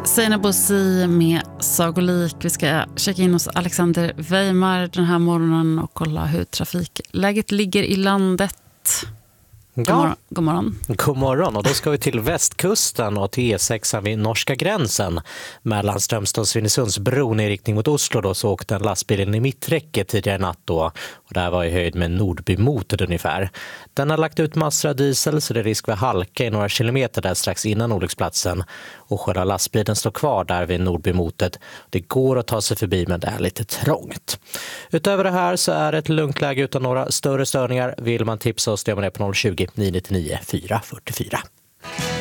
Sina Bosi med Sagolik. Vi ska checka in hos Alexander Weimar den här morgonen och kolla hur trafikläget ligger i landet. Ja. God morgon. God morgon, och då ska vi till västkusten och till E6 vid norska gränsen. Mellan Strömstad och Svinesundsbron i riktning mot Oslo då, så åkte en lastbil i mitträcket tidigare natt då. Och det här var i höjd med Nordbymotet ungefär. Den har lagt ut massor av diesel, så det är risk för halka i några kilometer där strax innan olycksplatsen. Och själva lastbilen står kvar där vid Nordbymotet. Det går att ta sig förbi, men det är lite trångt. Utöver det här så är det ett lugnt läge utan några större störningar. Vill man tipsa oss, det gör man det på 020 999 444.